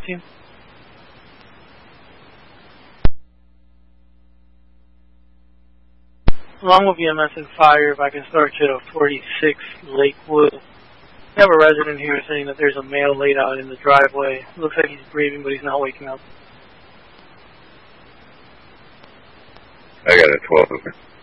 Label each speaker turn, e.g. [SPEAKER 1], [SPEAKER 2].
[SPEAKER 1] team? Along with EMS and fire, if I can start you at 46 Lakewood. We have a resident here saying that there's a male laid out in the driveway. Looks like he's breathing, but he's not waking up.
[SPEAKER 2] I got a 12 over.